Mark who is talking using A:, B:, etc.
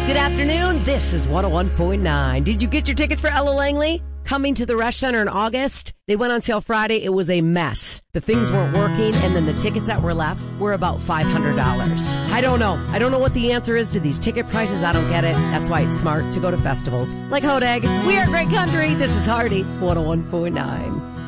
A: Good afternoon. This is 101.9. Did you get your tickets for Ella Langley? Coming to the Rush Center in August. They went on sale Friday. It was a mess. The things weren't working, and then the tickets that were left were about $500. I don't know. I don't know what the answer is to these ticket prices. I don't get it. That's why it's smart to go to festivals like Hodag. We are great country. This is Hardy, 101.9.